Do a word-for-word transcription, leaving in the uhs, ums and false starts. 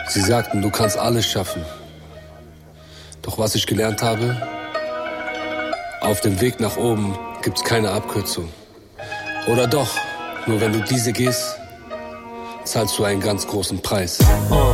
Sie sagten, du kannst alles schaffen. Doch was ich gelernt habe, auf dem Weg nach oben gibt's keine Abkürzung. Oder doch, nur wenn du diese gehst, zahlst du einen ganz großen Preis. Oh.